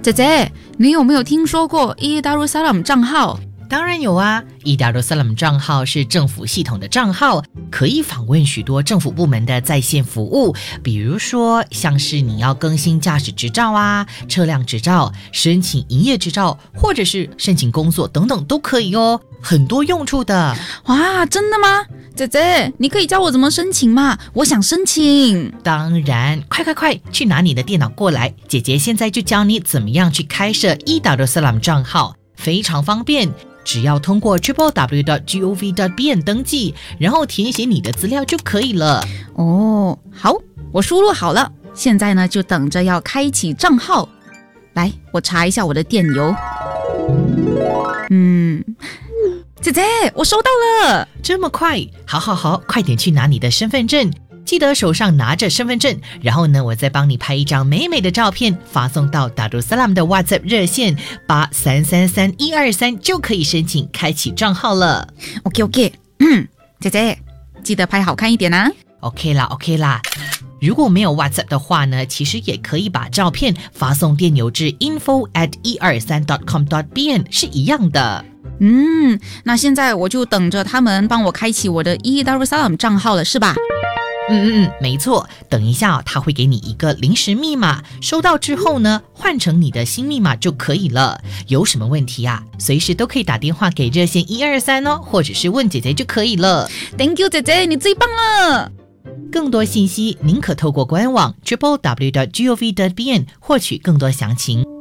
姐姐，你有没有听说过伊达鲁萨拉姆账号？ 当然有啊，伊达鲁萨拉姆账号是政府系统的账号，可以访问许多政府部门的在线服务，比如说像是你要更新驾驶执照啊、车辆执照、申请营业执照，或者是申请工作等等都可以哦，很多用处的。 哇，真的吗？姐姐，你可以教我怎么申请吗？我想申请。 当然，快，去拿你的电脑过来，姐姐现在就教你怎么样去开设伊达鲁萨拉姆账号，非常方便。只要通过 www.gov.bn 登记，然后填写你的资料就可以了。 哦，好，我输入好了，现在呢就等着要开启账号。来，我查一下我的电邮。姐姐，我收到了。 这么快？好，快点去拿你的身份证。记得手上拿着身份证，然后呢，我再帮你拍一张美美的照片，发送到达鲁萨拉姆的 WhatsApp 热线8333-123，就可以申请开启账号了。 OK， 姐姐，记得拍好看一点啊。 OK 啦。如果没有 WhatsApp 的话呢，其实也可以把照片发送电邮至 info@123.com.bn 是一样的。 那现在我就等着他们帮我开启我的伊达鲁萨拉姆账号了，是吧？ 没错，等一下他会给你一个临时密码，收到之后呢，换成你的新密码就可以了。有什么问题啊？随时都可以打电话给热线123哦，或者是问姐姐就可以了。 Thank you 姐姐，你最棒了。 更多信息您可透过官网 www.gov.bn 获取更多详情。